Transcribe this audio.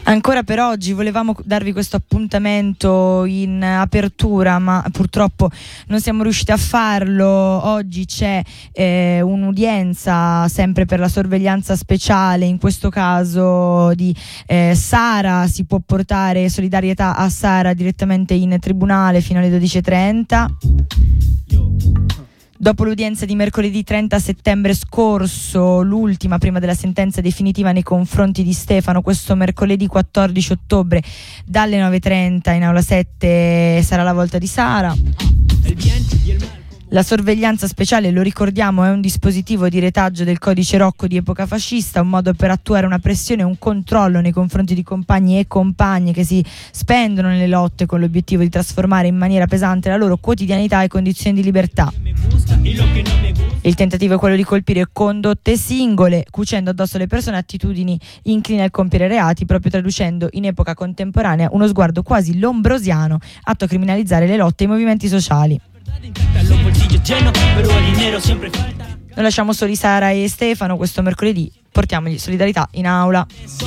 Ancora per oggi volevamo darvi questo appuntamento in apertura, ma purtroppo non siamo riusciti a farlo. Oggi c'è un'udienza sempre per la sorveglianza speciale, in questo caso di Sara. Si può portare solidarietà a Sara direttamente in tribunale fino alle 12:30. Dopo l'udienza di mercoledì 30 settembre scorso, l'ultima prima della sentenza definitiva nei confronti di Stefano, questo mercoledì 14 ottobre dalle 9:30 in aula 7 sarà la volta di Sara. La sorveglianza speciale, lo ricordiamo, è un dispositivo di retaggio del codice Rocco di epoca fascista, un modo per attuare una pressione e un controllo nei confronti di compagni e compagne che si spendono nelle lotte con l'obiettivo di trasformare in maniera pesante la loro quotidianità e condizioni di libertà. Il tentativo è quello di colpire condotte singole, cucendo addosso alle persone attitudini incline al compiere reati, proprio traducendo in epoca contemporanea uno sguardo quasi lombrosiano atto a criminalizzare le lotte e i movimenti sociali. Noi lasciamo soli Sara e Stefano questo mercoledì, portiamogli solidarietà in aula.